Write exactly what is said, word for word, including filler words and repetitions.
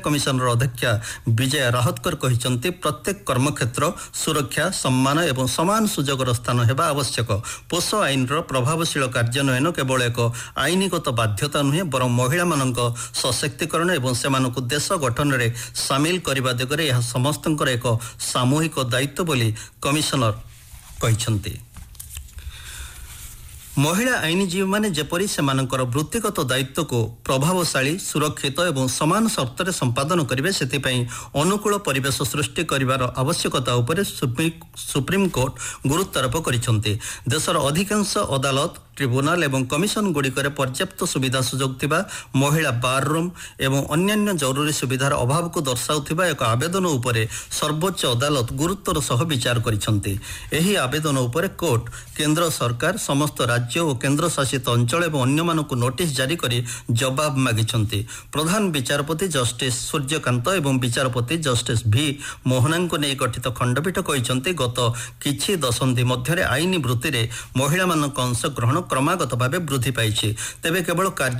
Commissioner अध्यक्षा विजय राहतकर कहते प्रत्येक कर्मक्षेत्र सुरक्षा सम्मान एवं समान सुजोगर स्थान हेबा आवश्यक। पोषो आईन प्रभावशील कार्यान्वयन केवल एक आईनगत बाध्यता नुहे बर महिला मानक सशक्तिकरण एवं सेमानकु देश गठन में सामिल करने दिगरे यह समस्तंकर एक सामूहिक दायित्व बोली कमिशनर कहते। महिला आईनजीवी माने जेपरी सेमानकर वृत्तिगत दायित्व को प्रभावशाली सुरक्षित एवं समान शर्त संपादन करेंगे से अनुकूल परिवेश सृष्टि कर आवश्यकता उपर सुप्रीम कोर्ट गुरुत्वारोप करिसेंते। देशर अधिकांश अदालत ट्रिब्यूनाल एवं कमिशन गुड़िकर पर्याप्त सुविधा सुजोग थिबा महिला बार रूम एवं अन्यान्य जरूरी सुविधार अभाव को दर्शाउथिबा एक आवेदन उपरे सर्वोच्च अदालत गुरुत्वर सह विचार करिसेंते। एही आवेदन उपरे कोर्ट केंद्र सरकार समस्त राज्य और केंद्र शासित अंचल एवं अन्य मानकु नोटिस जारी करी जवाब मागिछंती। प्रधान विचारपति जस्टिस सूर्यकांत एवं विचारपति जस्टिस भी मोहनांको नै गठित खंडपीठ कहिसेंते गत किछि दशंधि मध्यरे आईनी वृत्ति रे महिला मानक अंशग्रहण क्रमागत भाव वृद्धि पाई। तेबे केवल कार्य